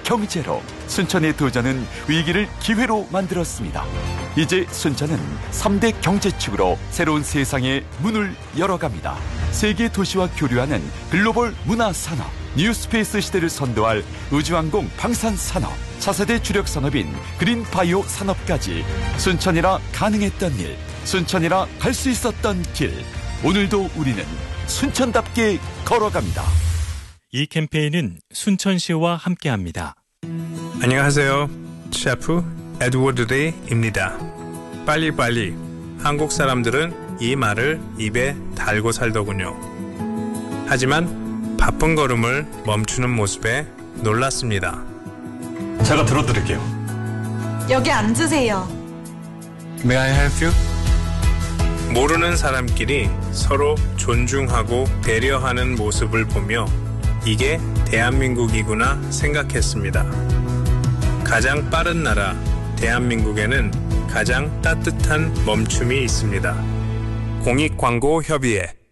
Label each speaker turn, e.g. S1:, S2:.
S1: 경제로 순천의 도전은 위기를 기회로 만들었습니다. 이제 순천은 3대 경제축으로 새로운 세상의 문을 열어갑니다. 세계 도시와 교류하는 글로벌 문화산업, 뉴스페이스 시대를 선도할 우주항공 방산산업, 차세대 주력 산업인 그린바이오 산업까지 순천이라 가능했던 일, 순천이라 갈 수 있었던 길. 오늘도 우리는 순천답게 걸어갑니다.
S2: 이 캠페인은 순천시와 함께합니다.
S3: 안녕하세요. 셰프 에드워드 데이입니다. 빨리빨리. 한국 사람들은 이 말을 입에 달고 살더군요. 하지만 바쁜 걸음을 멈추는 모습에 놀랐습니다.
S4: 제가 들어드릴게요.
S5: 여기 앉으세요.
S3: May I help you? 모르는 사람끼리 서로 존중하고 배려하는 모습을 보며 이게 대한민국이구나 생각했습니다. 가장 빠른 나라 대한민국에는 가장 따뜻한 멈춤이 있습니다. 공익광고협의회